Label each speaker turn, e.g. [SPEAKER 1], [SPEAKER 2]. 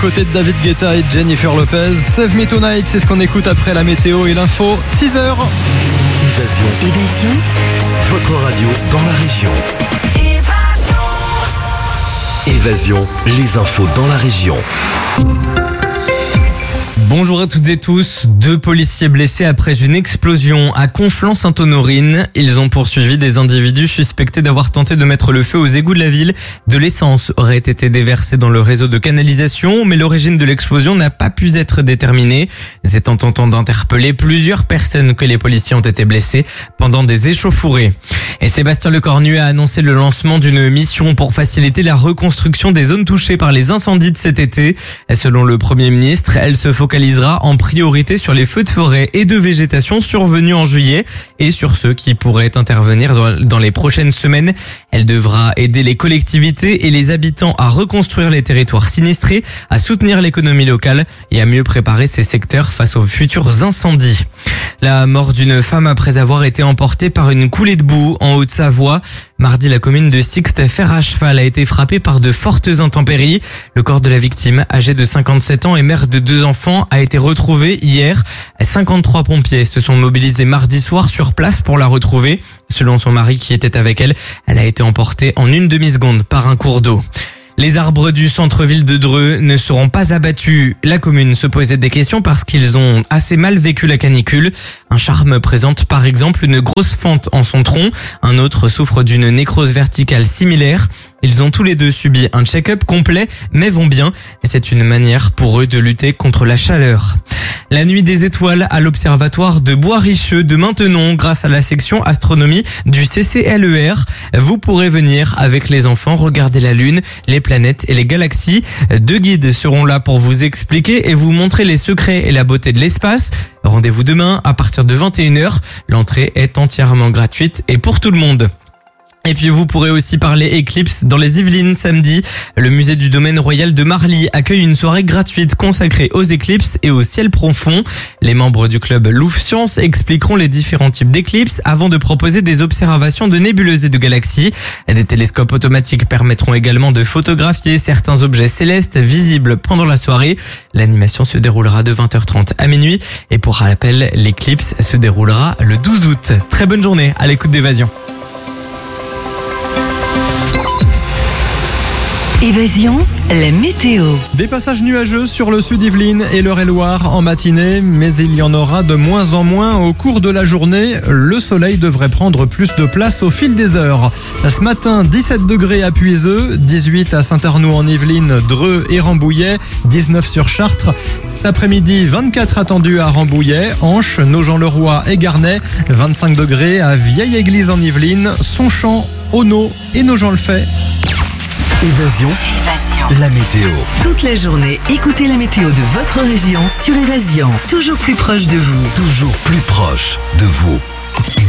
[SPEAKER 1] Côté de David Guetta et Jennifer Lopez, Save Me Tonight, c'est ce qu'on écoute après la météo et l'info, 6h.
[SPEAKER 2] Évasion. Votre radio dans la région. Évasion, les infos dans la région.
[SPEAKER 3] Bonjour à toutes et tous. 2 policiers blessés après une explosion à Conflans-Sainte-Honorine. Ils ont poursuivi des individus suspectés d'avoir tenté de mettre le feu aux égouts de la ville. De l'essence aurait été déversée dans le réseau de canalisation, mais l'origine de l'explosion n'a pas pu être déterminée. C'est en tentant d'interpeller plusieurs personnes que les policiers ont été blessés pendant des échauffourées. Et Sébastien Lecornu a annoncé le lancement d'une mission pour faciliter la reconstruction des zones touchées par les incendies de cet été. Selon le Premier ministre, elle se focalisera en priorité sur les feux de forêt et de végétation survenus en juillet et sur ceux qui pourraient intervenir dans les prochaines semaines. Elle devra aider les collectivités et les habitants à reconstruire les territoires sinistrés, à soutenir l'économie locale et à mieux préparer ces secteurs face aux futurs incendies. La mort d'une femme après avoir été emportée par une coulée de boue en Haute-Savoie. Mardi, la commune de Sixte, fer à cheval, a été frappée par de fortes intempéries. Le corps de la victime, âgée de 57 ans et mère de 2 enfants, a été retrouvé hier. 53 pompiers se sont mobilisés mardi soir sur place pour la retrouver. Selon son mari qui était avec elle, elle a été emportée en une demi-seconde par un cours d'eau. Les arbres du centre-ville de Dreux ne seront pas abattus. La commune se posait des questions parce qu'ils ont assez mal vécu la canicule. Un charme présente par exemple une grosse fente en son tronc. Un autre souffre d'une nécrose verticale similaire. Ils ont tous les 2 subi un check-up complet, mais vont bien. Et c'est une manière pour eux de lutter contre la chaleur. La nuit des étoiles à l'observatoire de Bois-Richeux de Maintenon grâce à la section astronomie du CCLER. Vous pourrez venir avec les enfants regarder la lune, les planètes et les galaxies. 2 guides seront là pour vous expliquer et vous montrer les secrets et la beauté de l'espace. Rendez-vous demain à partir de 21h. L'entrée est entièrement gratuite et pour tout le monde. Et puis vous pourrez aussi parler éclipse dans les Yvelines samedi. Le musée du domaine royal de Marly accueille une soirée gratuite consacrée aux éclipses et au ciel profond. Les membres du club Louvre Science expliqueront les différents types d'éclipses avant de proposer des observations de nébuleuses et de galaxies. Des télescopes automatiques permettront également de photographier certains objets célestes visibles pendant la soirée. L'animation se déroulera de 20h30 à minuit. Et pour rappel, l'éclipse se déroulera le 12 août. Très bonne journée à l'écoute d'Évasion.
[SPEAKER 4] Évasion, la météo.
[SPEAKER 1] Des passages nuageux sur le sud Yvelines et l'Eure-et-Loire en matinée, mais il y en aura de moins en moins au cours de la journée. Le soleil devrait prendre plus de place au fil des heures. Ce matin, 17 degrés à Puiseux, 18 à Saint-Arnoux en Yvelines, Dreux et Rambouillet, 19 sur Chartres. Cet après-midi, 24 attendus à Rambouillet, Anche, Nogent-le-Roi et Garnay, 25 degrés à Vieille-Église en Yvelines, Sonchamp, Auneau et Nogent-le-Fait.
[SPEAKER 2] Évasion, la météo.
[SPEAKER 4] Toute la journée, écoutez la météo de votre région sur Évasion. Toujours plus proche de vous.
[SPEAKER 2] Toujours plus proche de vous.